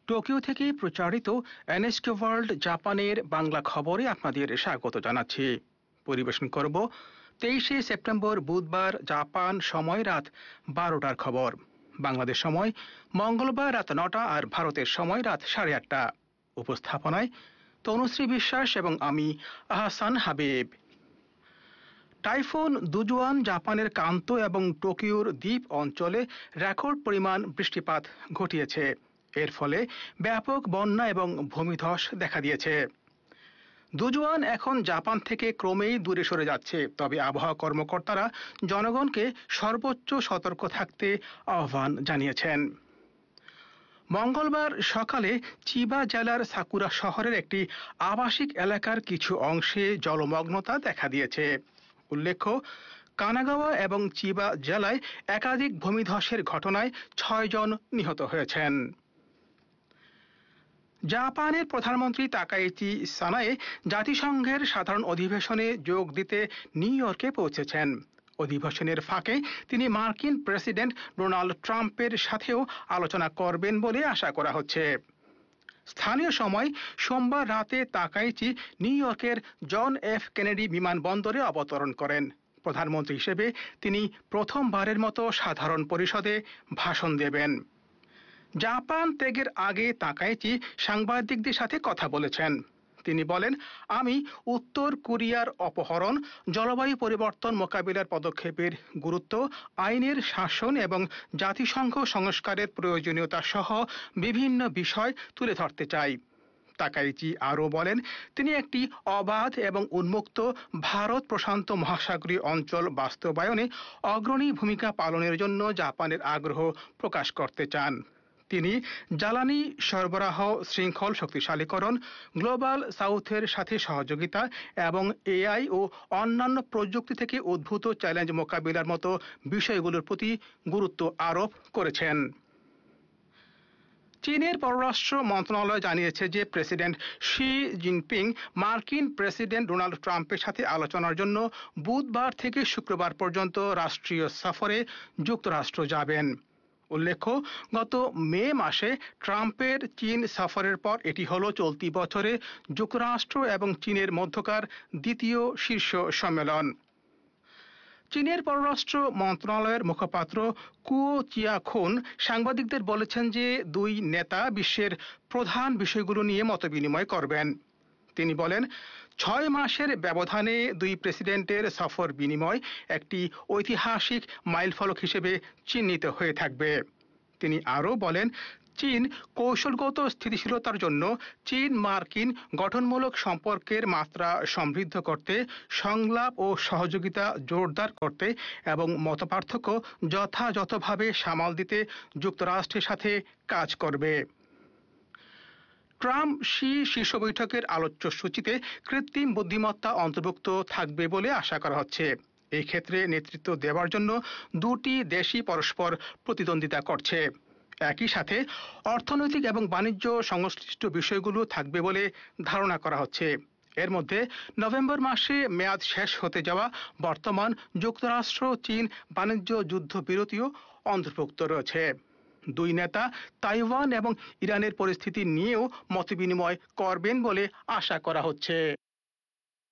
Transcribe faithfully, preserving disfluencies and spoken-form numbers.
Tokyo থেকে প্রচারিত NSK world জাপানের বাংলা খবরে আপনাদের স্বাগত জানাচ্ছি। পরিবেশন করব তেইশে সেপ্টেম্বর বুধবার জাপান সময় রাত বারোটার খবর। বাংলাদেশ সময় মঙ্গলবার রাত নটা আর ভারতের সময় রাত সাড়ে আটটা। উপস্থাপনায় তনুশ্রী বিশ্বাস এবং আমি আহসান হাবিব। টাইফুন দুজুয়ান জাপানের কান্তো এবং টোকিওর দ্বীপ অঞ্চলে রেকর্ড পরিমাণ বৃষ্টিপাত ঘটিয়েছে। এর ফলে ব্যাপক বন্যা এবং ভূমিধস দেখা দিয়েছে। দুজুয়ান এখন জাপান থেকে ক্রমেই দূরে সরে যাচ্ছে, তবে আবহাওয়া কর্মকর্তারা জনগণকে সর্বোচ্চ সতর্ক থাকতে আহ্বান জানিয়েছেন। মঙ্গলবার সকালে চিবা জেলার সাকুরা শহরের একটি আবাসিক এলাকার কিছু অংশে জলমগ্নতা দেখা দিয়েছে। উল্লেখ্য, কানাগাওয়া এবং চিবা জেলায় একাধিক ভূমিধসের ঘটনায় ছয় জন নিহত হয়েছেন। জাপানের প্রধানমন্ত্রী তাকাইচি সানায়ে জাতিসংঘের সাধারণ অধিবেশনে যোগ দিতে নিউ ইয়র্কে পৌঁছেছেন। অধিবেশনের ফাঁকে তিনি মার্কিন প্রেসিডেন্ট ডোনাল্ড ট্রাম্পের সাথেও আলোচনা করবেন বলে আশা করা হচ্ছে। স্থানীয় সময় সোমবার রাতে তাকাইচি নিউ ইয়র্কের জন এফ কেনেডি বিমানবন্দরে অবতরণ করেন। প্রধানমন্ত্রী হিসেবে তিনি প্রথমবারের মতো সাধারণ পরিষদে ভাষণ দেবেন। জাপান ত্যাগের আগে তাকাইচি সাংবাদিকদের সাথে কথা বলেছেন। তিনি বলেন, আমি উত্তর কোরিয়ার অপহরণ, জলবায়ু পরিবর্তন মোকাবিলার পদক্ষেপের গুরুত্ব, আইনের শাসন এবং জাতিসংঘ সংস্কারের প্রয়োজনীয়তা সহ বিভিন্ন বিষয় তুলে ধরতে চাই। তাকাইচি আরও বলেন, তিনি একটি অবাধ এবং উন্মুক্ত ভারত প্রশান্ত মহাসাগরীয় অঞ্চল বাস্তবায়নে অগ্রণী ভূমিকা পালনের জন্য জাপানের আগ্রহ প্রকাশ করতে চান। তিনি জ্বালানি সরবরাহ শৃঙ্খল শক্তিশালীকরণ, গ্লোবাল সাউথের সাথে সহযোগিতা এবং এআই ও অন্যান্য প্রযুক্তি থেকে উদ্ভূত চ্যালেঞ্জ মোকাবিলার মতো বিষয়গুলোর প্রতি গুরুত্ব আরোপ করেছেন। চীনের পররাষ্ট্র মন্ত্রণালয় জানিয়েছে যে প্রেসিডেন্ট শি জিনপিং মার্কিন প্রেসিডেন্ট ডোনাল্ড ট্রাম্পের সাথে আলোচনার জন্য বুধবার থেকে শুক্রবার পর্যন্ত রাষ্ট্রীয় সফরে যুক্তরাষ্ট্র যাবেন। উল্লেখ্য, গত মে মাসে ট্রাম্পের চীন সফরের পর এটি হল চলতি বছরে যুক্তরাষ্ট্র এবং চীনের মধ্যকার দ্বিতীয় শীর্ষ সম্মেলন। চীনের পররাষ্ট্র মন্ত্রণালয়ের মুখপাত্র কুও চিয়াখুন সাংবাদিকদের বলেছেন যে দুই নেতা বিশ্বের প্রধান বিষয়গুলো নিয়ে মতবিনিময় করবেন। তিনি বলেন, ছয় মাসের ব্যবধানে দুই প্রেসিডেন্টের সফর বিনিময় একটি ঐতিহাসিক মাইলফলক হিসেবে চিহ্নিত হয়ে থাকবে। তিনি আরও বলেন, চীন কৌশলগত স্থিতিশীলতার জন্য চীন মার্কিন গঠনমূলক সম্পর্কের মাত্রা সমৃদ্ধ করতে, সংলাপ ও সহযোগিতা জোরদার করতে এবং মতপার্থক্য যথাযথভাবে সামাল দিতে যুক্তরাষ্ট্রের সাথে কাজ করবে। ট্রাম্প শি শীর্ষ বৈঠকের আলোচ্য সূচিতে কৃত্রিম বুদ্ধিমত্তা অন্তর্ভুক্ত থাকবে বলে আশা করা হচ্ছে। এই ক্ষেত্রে নেতৃত্ব দেওয়ার জন্য দুটি দেশই পরস্পর প্রতিদ্বন্দ্বিতা করছে। একই সাথে অর্থনৈতিক এবং বাণিজ্য সংশ্লিষ্ট বিষয়গুলো থাকবে বলে ধারণা করা হচ্ছে। এর মধ্যে নভেম্বর মাসে মেয়াদ শেষ হতে যাওয়া বর্তমান যুক্তরাষ্ট্র চীন বাণিজ্য যুদ্ধ বিরতিও অন্তর্ভুক্ত রয়েছে। দুই নেতা তাইওয়ান এবং ইরানের পরিস্থিতি নিয়েও মতবিনিময় করবেন বলে আশা করা হচ্ছে।